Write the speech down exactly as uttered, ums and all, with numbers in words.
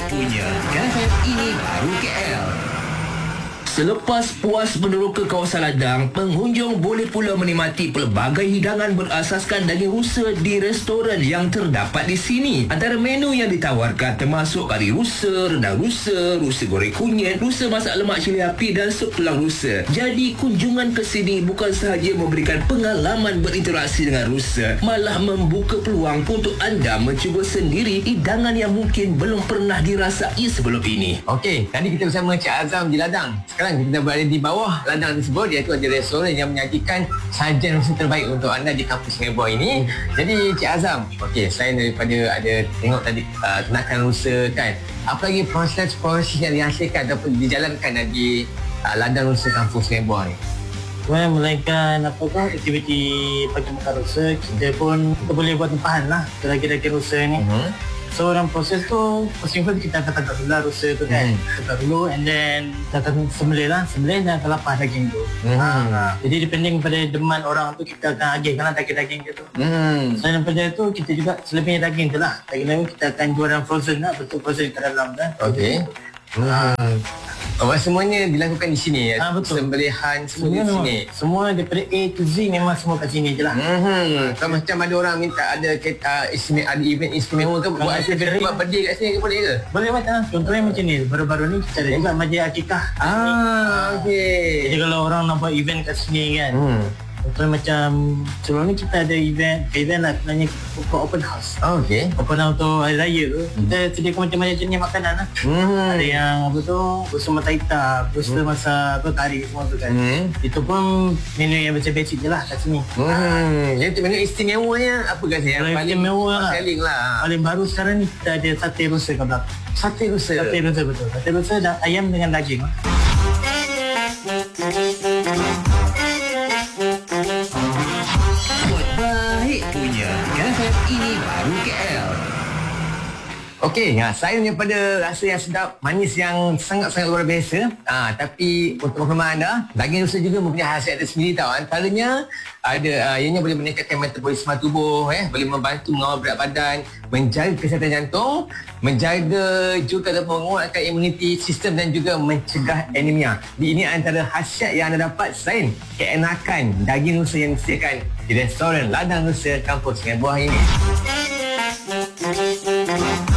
punya Cafe ini baru K L. Selepas puas meneroka kawasan ladang, pengunjung boleh pula menikmati pelbagai hidangan berasaskan daging rusa di restoran yang terdapat di sini. Antara menu yang ditawarkan termasuk kari rusa, rendang rusa, rusa goreng kunyit, rusa masak lemak cili api dan sup tulang rusa. Jadi kunjungan ke sini bukan sahaja memberikan pengalaman berinteraksi dengan rusa, malah membuka peluang untuk anda mencuba sendiri hidangan yang mungkin belum pernah dirasai sebelum ini. Okey, tadi kita bersama Cik Azam di ladang. Sekarang kita berada di bawah ladang tersebut, iaitu ada restoran yang menyajikan sajian rusa terbaik untuk anda di kampus Singapura ini. Jadi Cik Azam, okey, selain daripada ada tengok tadi uh, ternakan rusa kan, apa lagi proses-proses yang dihasilkan ataupun dijalankan di uh, ladang rusa kampus Singapura ni? Well, melainkan apakah aktiviti pagi makan rusa, kita pun kita boleh buat tempahan lah daging-daging rusa ni. Uh-huh. So dalam proses tu, first thing first kita akan tangkap dulu lah rusa tu kan. Hmm. Tangkap dulu and then kita akan sembelih lah. Sembelih dan akan lapar daging tu. Hmm. Ha. Jadi depending pada demand orang tu, kita akan agihkan lah daging-daging dia tu. Hmm. Selain daripada tu, kita juga selebihnya daging tu lah. Daging-daging kita akan jual dalam frozen lah. Betul frozen ke dalam kan. Okey. Hmm. Oh, semuanya dilakukan di sini ya? Ha, betul. Sembelihan semua semua di memang, sini? Semua daripada A to Z memang semua kat sini je lah. Hmm. Kalau macam ada orang minta ada kereta istimewa, ada event istimewa ke, buat aktiviti buat birthday kat sini ke, boleh ke? Boleh buat lah. Contohnya macam ni, baru-baru ni kita ada juga majlis akikah. Ah, okey. Jadi kalau orang nak buat event kat sini kan, hmm. contohnya macam sebelum ni kita ada event, event lah sebenarnya buat open house. Oh, okey. Open house untuk hari raya tu, hmm. kita sediakan macam-macam jenis makanan lah. Hmm. Ada yang apa tu, bursa mata hitam, bursa hmm. masa apa kari semua tu kan. Hmm. Itu pun menu yang basic-basic je lah kat sini. Hmm. Jadi menu istimewanya apa kat sini? Yang paling istimewa lah. Selling lah. Paling baru sekarang ni kita ada sate rusa kat belakang. Sate rusa? Sate rusa betul. Sate rusa dan ayam dengan daging. Baik punya Cafe ini baru K L. Okey, ya, saya daripada rasa yang sedap, manis yang sangat-sangat luar biasa. Ah, tapi untuk pengalaman anda, daging rusa juga mempunyai khasiat tersendiri tau. Antaranya ada uh, ianya boleh meningkatkan metabolisme tubuh, eh, boleh membantu mengawal berat badan, menjaga kesihatan jantung, menjaga juga dan menguatkan imuniti sistem dan juga mencegah anemia. Ini antara khasiat yang anda dapat selain keenakan daging rusa yang disediakan di restoran ladang rusa kampus Singapura ini.